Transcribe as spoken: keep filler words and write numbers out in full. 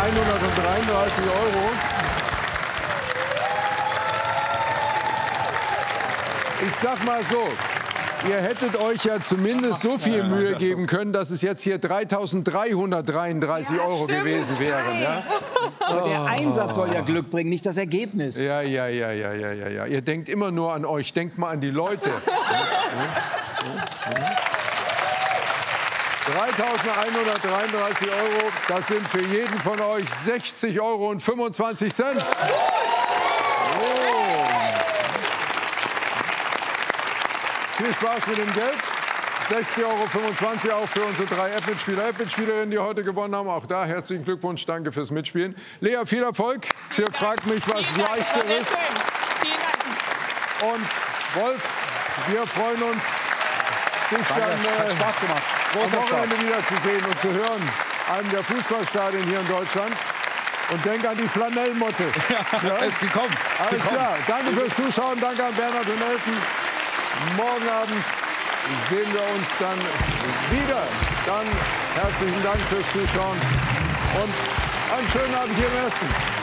hundertdreiunddreißig Euro. Ich sag mal so, ihr hättet euch ja zumindest so viel Mühe geben können, dass es jetzt hier dreitausenddreihundertdreiunddreißig Euro gewesen wären. Ja? Aber der Einsatz soll ja Glück bringen, nicht das Ergebnis. Ja, ja, ja, ja, ja, ja, ja. Ihr denkt immer nur an euch, denkt mal an die Leute. dreitausendeinhundertdreiunddreißig Euro, das sind für jeden von euch sechzig Euro und fünfundzwanzig Cent. Oh. Viel Spaß mit dem Geld. sechzig Euro fünfundzwanzig auch für unsere drei App-Mitspieler, App-Mitspielerinnen, die heute gewonnen haben. Auch da herzlichen Glückwunsch, danke fürs Mitspielen. Lea, viel Erfolg für Frag mich was Leichteres. Und Wolf, wir freuen uns, dich dann äh, Spaß gemacht. am Wochenende wieder zu sehen und zu hören. Einem der Fußballstadien hier in Deutschland. Und denk an die Flanellmotte. Ja, ja? Ist gekommen. Alles klar. Danke fürs Zuschauen. Danke an Bernhard und Elfen. Morgen Abend sehen wir uns dann wieder. Dann herzlichen Dank fürs Zuschauen und einen schönen Abend hier im Essen.